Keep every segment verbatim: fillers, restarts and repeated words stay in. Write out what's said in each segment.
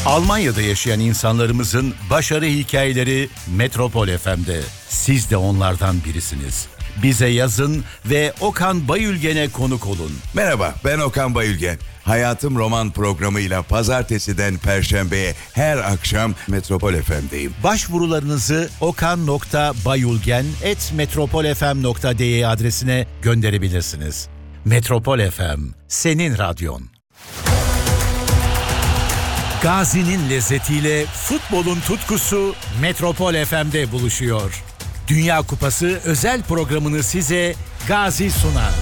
Almanya'da yaşayan insanlarımızın başarı hikayeleri Metropol F M'de. Siz de onlardan birisiniz. Bize yazın ve Okan Bayülgen'e konuk olun. Merhaba, ben Okan Bayülgen. Hayatım Roman programıyla pazartesiden perşembeye her akşam Metropol F M'deyim. Başvurularınızı okan nokta bayülgen at metropolfm nokta de adresine gönderebilirsiniz. Metropol F M, senin radyon. Gazi'nin lezzetiyle futbolun tutkusu Metropol F M'de buluşuyor. Dünya Kupası özel programını size Gazi sunar.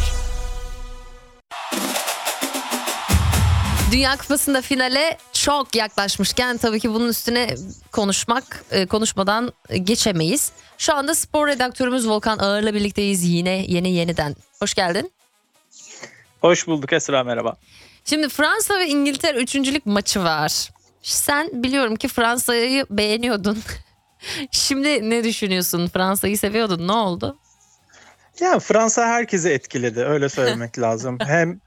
Dünya Kupası'nda finale çok yaklaşmışken tabii ki bunun üstüne konuşmak, konuşmadan geçemeyiz. Şu anda spor redaktörümüz Volkan Ağır'la birlikteyiz yine yeni yeniden. Hoş geldin. Hoş bulduk Esra, merhaba. Şimdi Fransa ve İngiltere üçüncülük maçı var. Sen biliyorum ki Fransa'yı beğeniyordun. Şimdi ne düşünüyorsun? Fransa'yı seviyordun. Ne oldu? Ya Fransa herkesi etkiledi. Öyle söylemek lazım. Hem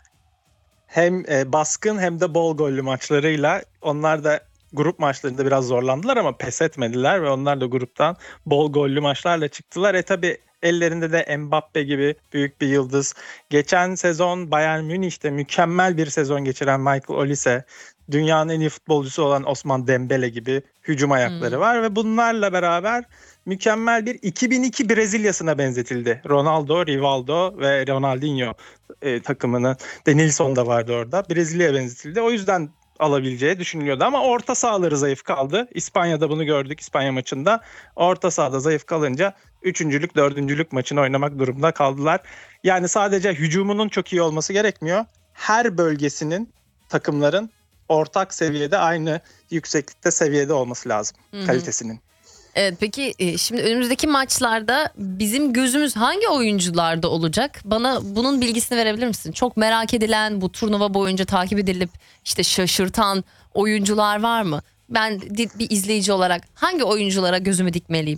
hem e, baskın hem de bol gollü maçlarıyla. Onlar da grup maçlarında biraz zorlandılar ama pes etmediler ve onlar da gruptan bol gollü maçlarla çıktılar. E tabi ellerinde de Mbappe gibi büyük bir yıldız. Geçen sezon Bayern Münih'te mükemmel bir sezon geçiren Michael Olise, dünyanın en iyi futbolcusu olan Osman Dembele gibi hücum ayakları hmm. var ve bunlarla beraber mükemmel bir iki bin iki Brezilya'sına benzetildi. Ronaldo, Rivaldo ve Ronaldinho e, takımının, Denilson da vardı orada. Brezilya'ya benzetildi. O yüzden alabileceği düşünülüyordu ama orta sahaları zayıf kaldı. İspanya'da bunu gördük, İspanya maçında. Orta sahada zayıf kalınca üçüncülük, dördüncülük maçını oynamak durumunda kaldılar. Yani sadece hücumunun çok iyi olması gerekmiyor. Her bölgesinin, takımların ortak seviyede, aynı yükseklikte seviyede olması lazım, Hı-hı. kalitesinin. Evet, peki şimdi önümüzdeki maçlarda bizim gözümüz hangi oyuncularda olacak? Bana bunun bilgisini verebilir misin? Çok merak edilen, bu turnuva boyunca takip edilip işte şaşırtan oyuncular var mı? Ben bir izleyici olarak hangi oyunculara gözümü dikmeliyim?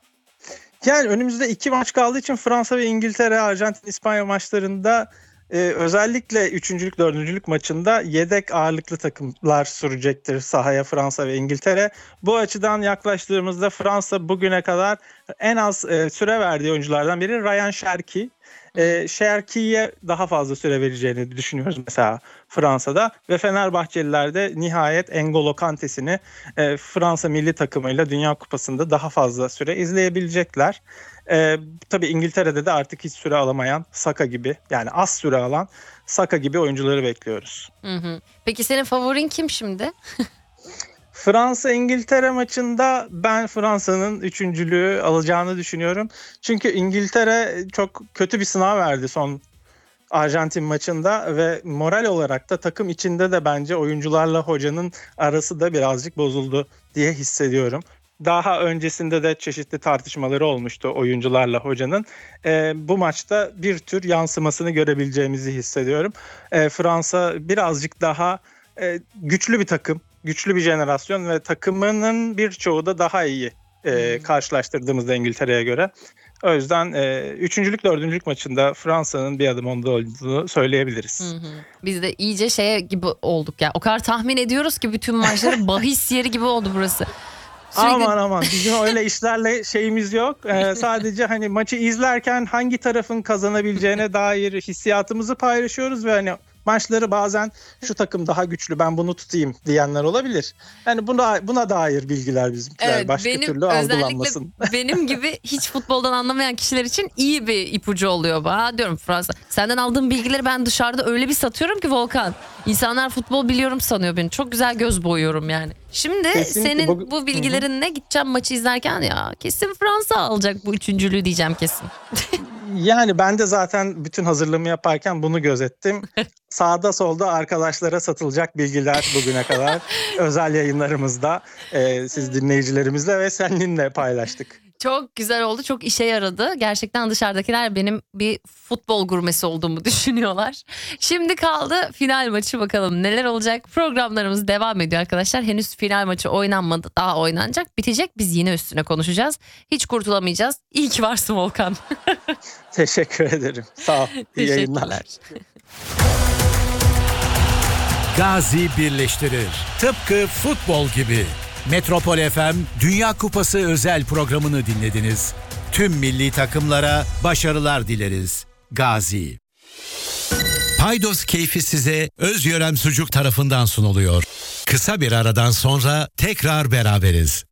Yani önümüzde iki maç kaldığı için Fransa ve İngiltere, Arjantin, İspanya maçlarında Ee, özellikle üçüncülük, dördüncülük maçında yedek ağırlıklı takımlar sürecektir sahaya, Fransa ve İngiltere. Bu açıdan yaklaştığımızda Fransa bugüne kadar en az e, süre verdiği oyunculardan biri Ryan Cherki. E, Cherki'ye daha fazla süre vereceğini düşünüyoruz mesela Fransa'da ve Fenerbahçeliler de nihayet N'Golo Kante'sini e, Fransa milli takımıyla Dünya Kupası'nda daha fazla süre izleyebilecekler. Ee, tabii İngiltere'de de artık hiç süre alamayan Saka gibi, yani az süre alan Saka gibi oyuncuları bekliyoruz. Hı hı. Peki senin favorin kim şimdi? Fransa-İngiltere maçında ben Fransa'nın üçüncülüğü alacağını düşünüyorum. Çünkü İngiltere çok kötü bir sınav verdi son Arjantin maçında ve moral olarak da takım içinde de bence oyuncularla hocanın arası da birazcık bozuldu diye hissediyorum. Daha öncesinde de çeşitli tartışmaları olmuştu oyuncularla hocanın. E, bu maçta bir tür yansımasını görebileceğimizi hissediyorum. E, Fransa birazcık daha e, güçlü bir takım, güçlü bir jenerasyon ve takımının birçoğu da daha iyi e, karşılaştırdığımızda İngiltere'ye göre. O yüzden e, üçüncülük, dördüncülük maçında Fransa'nın bir adım önde olduğunu söyleyebiliriz. Hı hı. Biz de iyice şeye gibi olduk ya. O kadar tahmin ediyoruz ki bütün maçları bahis yeri gibi oldu burası. Sürekli... Aman aman bizim öyle işlerle şeyimiz yok. Ee, sadece hani maçı izlerken hangi tarafın kazanabileceğine dair hissiyatımızı paylaşıyoruz ve hani maçları bazen şu takım daha güçlü, ben bunu tutayım diyenler olabilir. Yani buna buna dair bilgiler bizimkiler. Evet, başka benim, türlü algılanmasın. Benim gibi hiç futboldan anlamayan kişiler için iyi bir ipucu oluyor. Ha diyorum Fransa. Senden aldığım bilgileri ben dışarıda öyle bir satıyorum ki Volkan. İnsanlar futbol biliyorum sanıyor beni. Çok güzel göz boyuyorum yani. Şimdi kesinlikle senin bu, bu bilgilerinle gideceğim maçı izlerken ya kesin Fransa alacak bu üçüncülüğü diyeceğim kesin. Yani ben de zaten bütün hazırlığımı yaparken bunu gözettim. Sağda solda arkadaşlara satılacak bilgiler bugüne kadar özel yayınlarımızda e, siz dinleyicilerimizle ve seninle paylaştık. Çok güzel oldu, çok işe yaradı. Gerçekten dışarıdakiler benim bir futbol gurmesi olduğumu düşünüyorlar. Şimdi kaldı final maçı, bakalım neler olacak. Programlarımız devam ediyor arkadaşlar. Henüz final maçı oynanmadı, daha oynanacak, bitecek. Biz yine üstüne konuşacağız. Hiç kurtulamayacağız. İyi ki varsın Volkan. Teşekkür ederim. Sağ ol. İyi yayınlar. Gazi birleştirir. Tıpkı futbol gibi. Metropol F M Dünya Kupası özel programını dinlediniz. Tüm milli takımlara başarılar dileriz. Gazi. Paydos keyfi size Öz Yörem Sucuk tarafından sunuluyor. Kısa bir aradan sonra tekrar beraberiz.